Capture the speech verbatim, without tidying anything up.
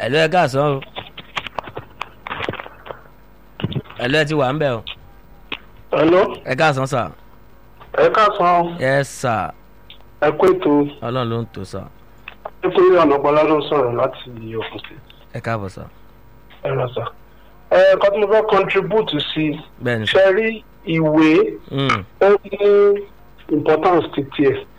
ẹ̀lú ẹ káàsán o ẹ̀lú ẹ ti wà ń bẹ̀ o Hello. ẹ káàsán sà. Ẹ káàsán. yes sà. Ẹ kú ètò. ọlọ́run ló ń tó sà. Nítorí Ọ̀nàpọ̀lá ló ń sọ̀rọ̀ láti Ògùn State. ẹ káàbọ̀ sà. Ẹ rà sà. Ẹ kọ́ tí mo fẹ́ contribute sí. bẹ́ẹ̀ni sà. Ṣé rí ìwé Mm. ó ní importance ti tiẹ̀.